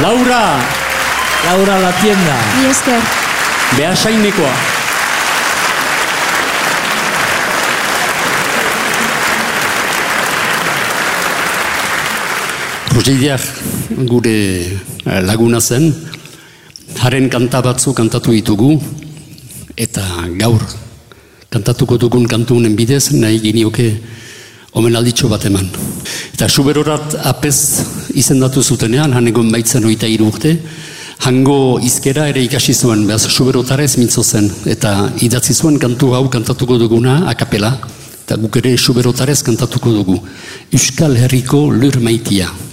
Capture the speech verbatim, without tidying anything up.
Laura! Laura La Tienda. Mi esker. Behasainekoa. Rogeideak gure laguna zen, haren kanta batzu kantatu ditugu, eta gaur kantatuko dugun kantunen bidez nahi ginioke omenalditxo bat eman. Eta Suberorat apez izendatu zutenean, han egon baitzen oita hiru urte, hango izkera ere ikasi zuen, behaz Suberotarez mintzo zen, eta idatzi zuen kantu hau kantatuko duguna akapela, eta guk ere Suberotarez kantatuko dugu. Euskal Herriko lur maitia.